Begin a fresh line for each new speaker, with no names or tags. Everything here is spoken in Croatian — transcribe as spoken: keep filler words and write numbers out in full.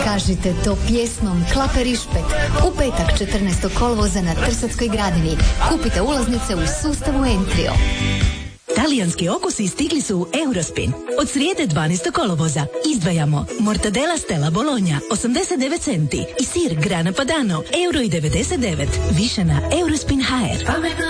Pokažite to pjesmom Klaper i Špet u petak četrnaestog kolovoza na Trsatskoj gradini. Kupite ulaznice u sustavu Entrio.
Talijanski okusi stigli su u Eurospin. Od srijede dvanaestog kolovoza izdvajamo mortadela Stella Bologna osamdeset devet centi i sir Grana Padano euro i devedeset devet. Više na Eurospin punkt h r.